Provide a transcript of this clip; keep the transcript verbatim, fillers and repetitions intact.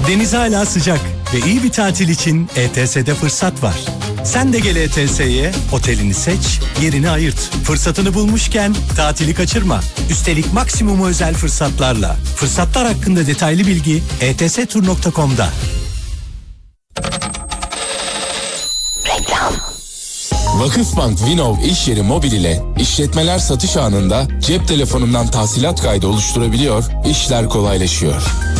Deniz hala sıcak ve iyi bir tatil için E T S'de fırsat var. Sen de gel E T S'ye, otelini seç, yerini ayırt. Fırsatını bulmuşken tatili kaçırma. Üstelik maksimum özel fırsatlarla. Fırsatlar hakkında detaylı bilgi e t s tur nokta com'da. Reklam. Vakıfbank Vinov iş yeri mobil ile işletmeler satış anında cep telefonundan tahsilat kaydı oluşturabiliyor, işler kolaylaşıyor.